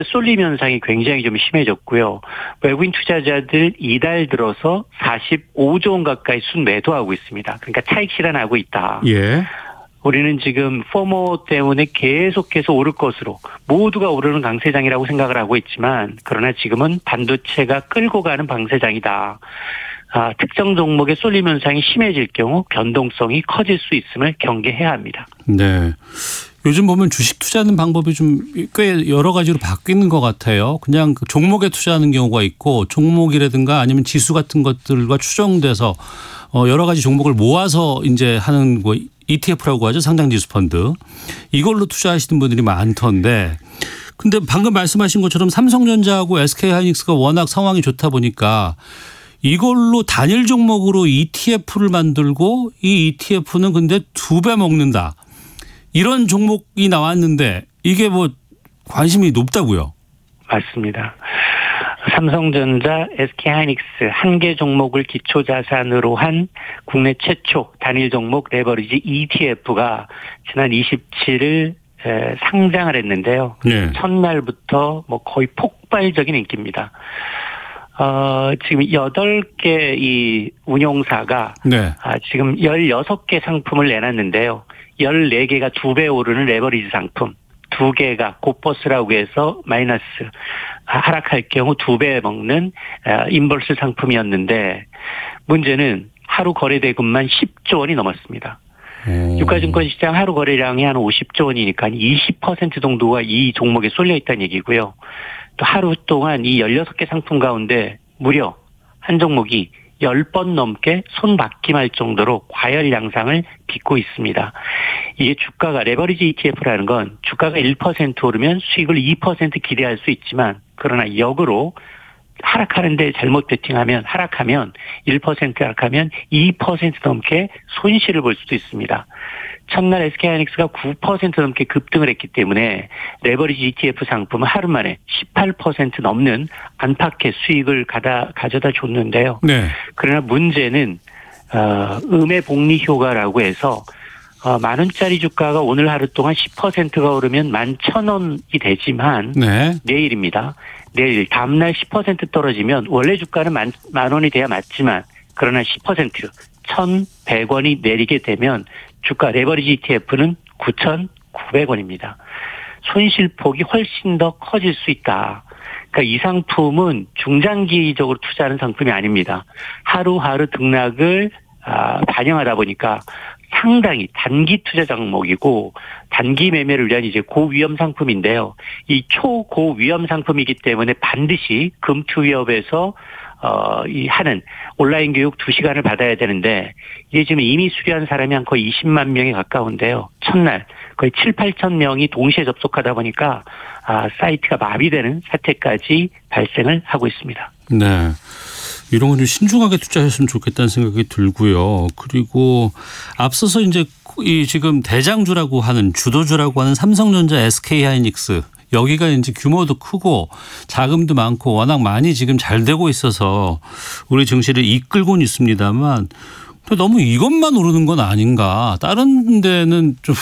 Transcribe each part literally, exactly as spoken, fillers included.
쏠림 현상이 굉장히 좀 심해졌고요. 외국인 투자자들 이달 들어서 사십오조 원 가까이 순매도하고 있습니다. 그러니까 차익 실현하고 있다. 예. 우리는 지금 포모 때문에 계속해서 오를 것으로 모두가 오르는 강세장이라고 생각을 하고 있지만 그러나 지금은 반도체가 끌고 가는 강세장이다. 아, 특정 종목의 쏠림 현상이 심해질 경우 변동성이 커질 수 있음을 경계해야 합니다. 네. 요즘 보면 주식 투자하는 방법이 좀 꽤 여러 가지로 바뀌는 것 같아요. 그냥 그 종목에 투자하는 경우가 있고 종목이라든가 아니면 지수 같은 것들과 추정돼서 여러 가지 종목을 모아서 이제 하는 거 이티에프라고 하죠. 상장지수 펀드. 이걸로 투자하시는 분들이 많던데 근데 방금 말씀하신 것처럼 삼성전자하고 에스케이하이닉스가 워낙 상황이 좋다 보니까 이걸로 단일 종목으로 이티에프를 만들고 이 이티에프는 근데 두 배 먹는다. 이런 종목이 나왔는데 이게 뭐 관심이 높다고요? 맞습니다. 삼성전자, 에스케이하이닉스 한 개 종목을 기초자산으로 한 국내 최초 단일 종목 레버리지 이티에프가 지난 이십칠일 상장을 했는데요. 네. 첫날부터 뭐 거의 폭발적인 인기입니다. 어, 지금 여덟 개 이 운용사가 네. 아, 지금 열여섯 개 상품을 내놨는데요. 열네 개가 두 배 오르는 레버리지 상품, 두 개가 고퍼스라고 해서 마이너스 하락할 경우 두 배 먹는 인버스 상품이었는데 문제는 하루 거래대금만 십조 원이 넘었습니다. 음. 유가증권 시장 하루 거래량이 한 오십조 원이니까 이십 퍼센트 정도가 이 종목에 쏠려 있다는 얘기고요. 또 하루 동안 이 열여섯 개 상품 가운데 무려 한 종목이 십 번 넘게 손바뀜할 정도로 과열 양상을 빚고 있습니다. 이게 주가가 레버리지 이티에프라는 건 주가가 일 퍼센트 오르면 수익을 이 퍼센트 기대할 수 있지만 그러나 역으로 하락하는데 잘못 베팅하면 하락하면 일 퍼센트 하락하면 이 퍼센트 넘게 손실을 볼 수도 있습니다. 첫날 에스케이하이닉스가 구 퍼센트 넘게 급등을 했기 때문에 레버리지 이티에프 상품은 하루 만에 십팔 퍼센트 넘는 안팎의 수익을 가다, 가져다 줬는데요. 네. 그러나 문제는 어, 음의 복리 효과라고 해서 어, 만 원짜리 주가가 오늘 하루 동안 십 퍼센트가 오르면 만 천 원이 되지만 네. 내일입니다. 내일 다음날 십 퍼센트 떨어지면 원래 주가는 만, 만 원이 돼야 맞지만 그러나 십 퍼센트 천백 원이 내리게 되면 주가 레버리지 이티에프는 구천구백 원입니다. 손실폭이 훨씬 더 커질 수 있다. 그러니까 이 상품은 중장기적으로 투자하는 상품이 아닙니다. 하루하루 등락을 반영하다 보니까 상당히 단기 투자 종목이고 단기 매매를 위한 이제 고위험 상품인데요. 이 초고위험 상품이기 때문에 반드시 금투위업에서 어, 이 하는 온라인 교육 두 시간을 받아야 되는데 이게 지금 이미 수료한 사람이 한 거의 이십만 명에 가까운데요. 첫날 거의 칠, 팔천 명이 동시에 접속하다 보니까 아, 사이트가 마비되는 사태까지 발생을 하고 있습니다. 네. 이런 건 좀 신중하게 투자했으면 좋겠다는 생각이 들고요. 그리고 앞서서 이제 이 지금 대장주라고 하는 주도주라고 하는 삼성전자, 에스케이하이닉스 여기가 이제 규모도 크고 자금도 많고 워낙 많이 지금 잘 되고 있어서 우리 증시를 이끌고는 있습니다만 너무 이것만 오르는 건 아닌가. 다른 데는 좀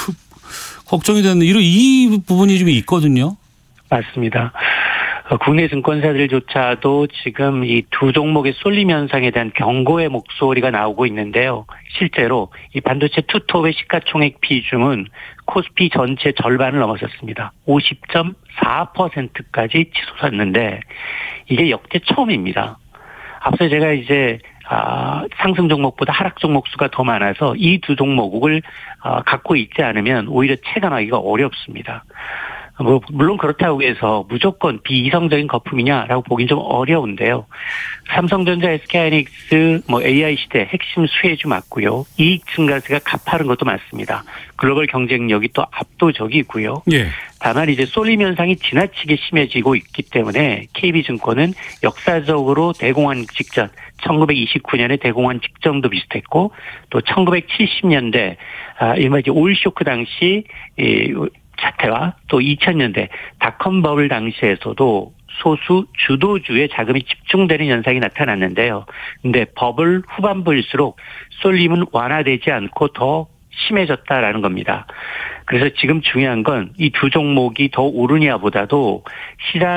걱정이 되는 이런 이 부분이 좀 있거든요. 맞습니다. 국내 증권사들조차도 지금 이 두 종목의 쏠림 현상에 대한 경고의 목소리가 나오고 있는데요. 실제로 이 반도체 투톱의 시가총액 비중은 코스피 전체 절반을 넘어섰습니다. 오십 점 사 퍼센트까지 치솟았는데 이게 역대 처음입니다. 앞서 제가 이제 아, 상승 종목보다 하락 종목 수가 더 많아서 이 두 종목을 아, 갖고 있지 않으면 오히려 체감하기가 어렵습니다. 뭐 물론 그렇다고 해서 무조건 비이성적인 거품이냐라고 보긴 좀 어려운데요. 삼성전자, 에스케이하이닉스, 뭐 에이아이 시대 핵심 수혜주 맞고요. 이익 증가세가 가파른 것도 맞습니다. 글로벌 경쟁력이 또 압도적이고요. 예. 다만 이제 쏠림 현상이 지나치게 심해지고 있기 때문에 케이비증권은 역사적으로 대공황 직전 천구백이십구 년에 대공황 직전도 비슷했고 또 천구백칠십 년대 아, 이른바 이제 오일 쇼크 당시 이 사태와 또 이천 년대 닷컴 버블 당시에서도 소수 주도주의 자금이 집중되는 현상이 나타났는데요. 근데 버블 후반부일수록 쏠림은 완화되지 않고 더 심해졌다라는 겁니다. 그래서 지금 중요한 건 이 두 종목이 더 오르냐보다도 시장